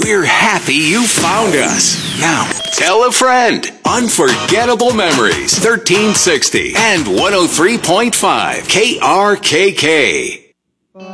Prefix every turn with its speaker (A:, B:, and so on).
A: We're happy you found us. Now, tell a friend. Unforgettable Memories, 1360 and 103.5 KRKK.